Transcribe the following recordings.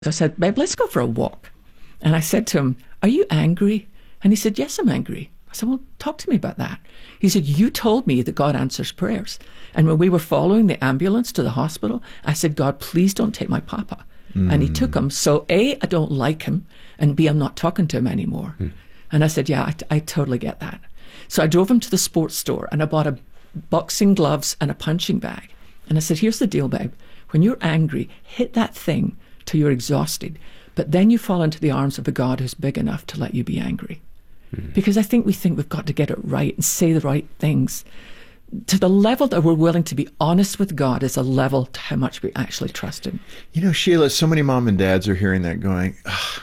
I said, babe, let's go for a walk. And I said to him, are you angry? And he said, yes, I'm angry. I said, well, talk to me about that. He said, you told me that God answers prayers. And when we were following the ambulance to the hospital, I said, God, please don't take my papa. And he took him. So A, I don't like him. And B, I'm not talking to him anymore. And I said, yeah, I totally get that. So I drove him to the sports store and I bought a boxing gloves and a punching bag. And I said, here's the deal, babe. When you're angry, hit that thing till you're exhausted. But then you fall into the arms of a God who's big enough to let you be angry. Because I think we've got to get it right and say the right things. To the level that we're willing to be honest with God is a level to how much we actually trust him. You know, Sheila, so many mom and dads are hearing that going,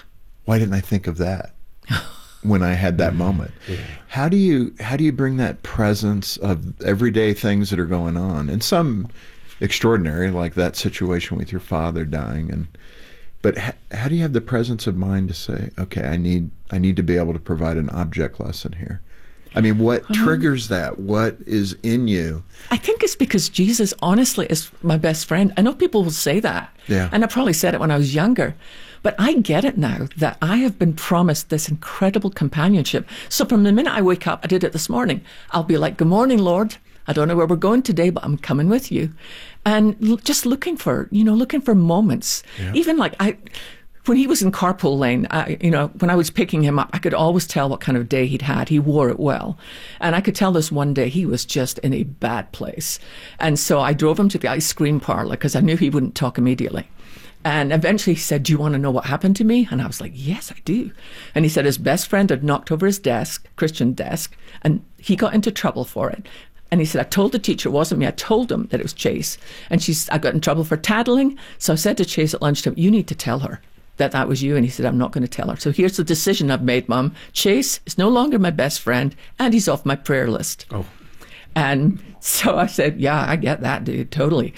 why didn't I think of that when I had that moment? Yeah. How do you bring that presence of everyday things that are going on, and some extraordinary, like that situation with your father dying, but how do you have the presence of mind to say, okay, I need to be able to provide an object lesson here? I mean, what triggers that? What is in you? I think it's because Jesus, honestly, is my best friend. I know people will say that. Yeah. And I probably said it when I was younger. But I get it now that I have been promised this incredible companionship. So from the minute I wake up, I did it this morning, I'll be like, good morning, Lord. I don't know where we're going today, but I'm coming with you. And just looking for moments. Yeah. Even like when he was in carpool lane, when I was picking him up, I could always tell what kind of day he'd had. He wore it well. And I could tell this one day he was just in a bad place. And so I drove him to the ice cream parlor because I knew he wouldn't talk immediately. And eventually he said, do you want to know what happened to me? And I was like, yes, I do. And he said his best friend had knocked over his desk, Christian desk, and he got into trouble for it. And he said, I told the teacher it wasn't me. I told him that it was Chase. And I got in trouble for tattling. So I said to Chase at lunchtime, you need to tell her that was you. And he said, I'm not going to tell her. So here's the decision I've made, Mom. Chase is no longer my best friend, and he's off my prayer list. Oh. And so I said, yeah, I get that, dude, totally.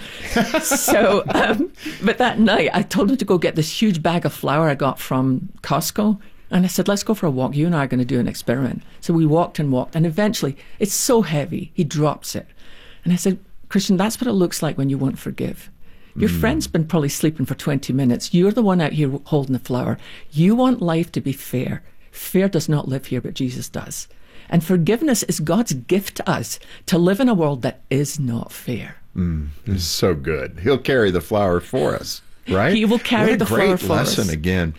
So, but that night, I told him to go get this huge bag of flour I got from Costco. And I said, let's go for a walk. You and I are going to do an experiment. So we walked, and eventually, it's so heavy, he drops it. And I said, Christian, that's what it looks like when you won't forgive. Your friend's been probably sleeping for 20 minutes. You're the one out here holding the flower. You want life to be fair. Fear does not live here, but Jesus does. And forgiveness is God's gift to us to live in a world that is not fair. This is so good. He'll carry the flower for us, right? He will carry the flower for us. What a great lesson again.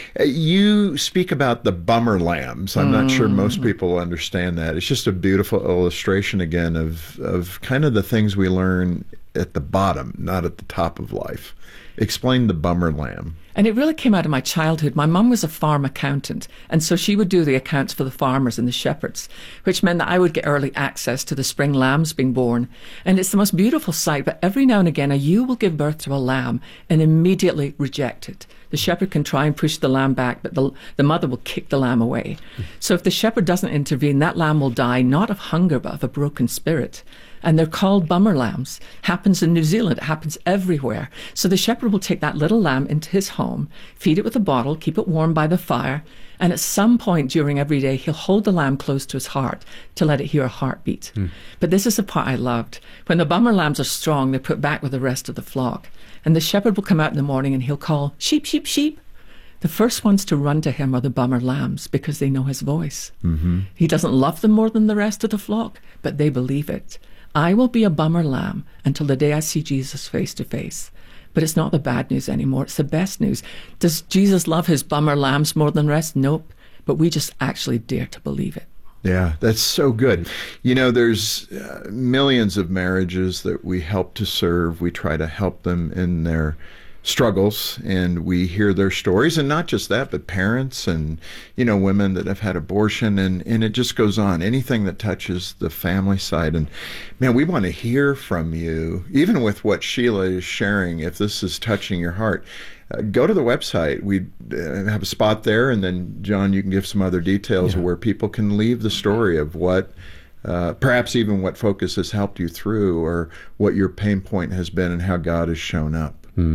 You speak about the bummer lambs. I'm not sure most people understand that. It's just a beautiful illustration again of kind of the things we learn at the bottom, not at the top of life. Explain the bummer lamb. And it really came out of my childhood. My mum was a farm accountant, and so she would do the accounts for the farmers and the shepherds, which meant that I would get early access to the spring lambs being born. And it's the most beautiful sight, but every now and again a ewe will give birth to a lamb and immediately reject it. The shepherd can try and push the lamb back, but the mother will kick the lamb away. So if the shepherd doesn't intervene, that lamb will die, not of hunger, but of a broken spirit. And they're called bummer lambs. Happens in New Zealand. It happens everywhere. So the shepherd will take that little lamb into his home, feed it with a bottle, keep it warm by the fire, and at some point during every day, he'll hold the lamb close to his heart to let it hear a heartbeat. But this is the part I loved. When the bummer lambs are strong, they're put back with the rest of the flock. And the shepherd will come out in the morning and he'll call, sheep, sheep, sheep. The first ones to run to him are the bummer lambs because they know his voice. He doesn't love them more than the rest of the flock, but they believe it. I will be a bummer lamb until the day I see Jesus face to face. But it's not the bad news anymore. It's the best news. Does Jesus love his bummer lambs more than the rest? Nope. But we just actually dare to believe it. Yeah, that's so good. You know, there's millions of marriages that we help to serve. We try to help them in their struggles, and we hear their stories, and not just that, but parents and, women that have had abortion, and it just goes on. Anything that touches the family side. And man, we want to hear from you, even with what Sheila is sharing. If this is touching your heart, go to the website. We have a spot there, and then John, you can give some other details of where people can leave the story of what perhaps even what Focus has helped you through, or what your pain point has been and how God has shown up.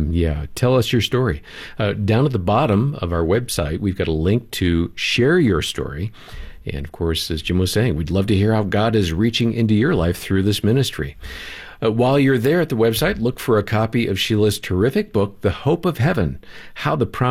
Tell us your story. Down at the bottom of our website, we've got a link to share your story. And of course, as Jim was saying, we'd love to hear how God is reaching into your life through this ministry. While you're there at the website, look for a copy of Sheila's terrific book, The Hope of Heaven, How the